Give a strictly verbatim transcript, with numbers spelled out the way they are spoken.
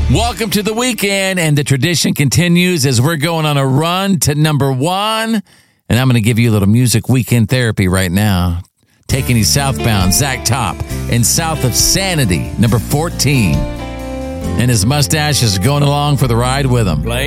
Welcome to the weekend, and the tradition continues as we're going on a run to number one. And I'm going to give you a little music weekend therapy right now. Taking you southbound, Zach Top, and south of Sanity, number fourteen. And his mustache is going along for the ride with him.